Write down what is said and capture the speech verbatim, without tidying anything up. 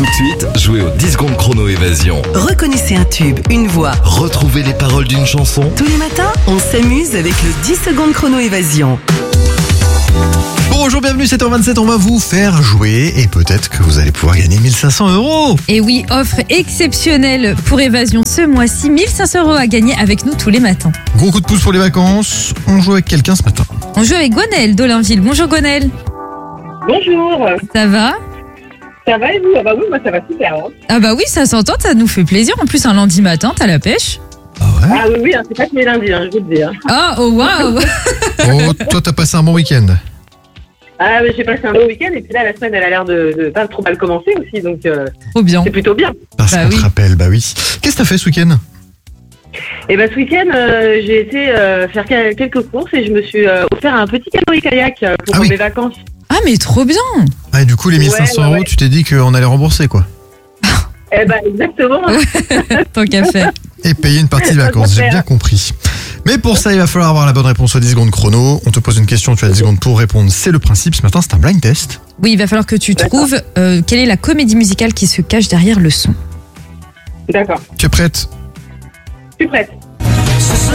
Tout de suite, jouez au dix secondes chrono évasion. Reconnaissez un tube, une voix. Retrouvez les paroles d'une chanson. Tous les matins, on s'amuse avec le dix secondes chrono évasion. Bonjour, bienvenue, sept heures vingt-sept, on va vous faire jouer et peut-être que vous allez pouvoir gagner mille cinq cents euros. Et oui, offre exceptionnelle pour Évasion ce mois-ci, mille cinq cents euros à gagner avec nous tous les matins. Gros coup de pouce pour les vacances, on joue avec quelqu'un ce matin. On joue avec Gwenaëlle d'Olinville. Bonjour Gwenaëlle. Bonjour, Ça va? ça va et vous? Ah bah oui, moi ça va super. Hein. Ah bah oui, ça s'entend, ça nous fait plaisir. En plus, un lundi matin, t'as la pêche. Ah ouais? Ah oui, oui, hein, c'est pas que mes lundis, hein, je vous le dis. Hein. Ah, oh waouh. Oh, toi t'as passé un bon week-end. Ah mais j'ai passé un beau week-end et puis là la semaine elle a l'air de, de pas trop mal commencer aussi, donc euh, Trop bien. c'est plutôt bien. Parce Bah qu'on oui. te rappelle, bah oui. Qu'est-ce que t'as fait ce week-end? Et bah ce week-end euh, j'ai été euh, faire quel- quelques courses et je me suis euh, offert un petit canoë-kayak euh, pour Ah oui. mes vacances. Ah, mais trop bien. Ah, et du coup, les mille cinq cents Ouais, ouais, euros, ouais. tu t'es dit qu'on allait rembourser quoi. Eh bah exactement. Tant qu'à faire. Et payer une partie des vacances, j'ai bien compris. Mais pour ça, il va falloir avoir la bonne réponse aux dix secondes chrono. On te pose une question, tu as dix secondes pour répondre, c'est le principe. Ce matin, c'est un blind test. Oui, il va falloir que tu D'accord. trouves euh, quelle est la comédie musicale qui se cache derrière le son. D'accord, Tu es prête? je suis prête.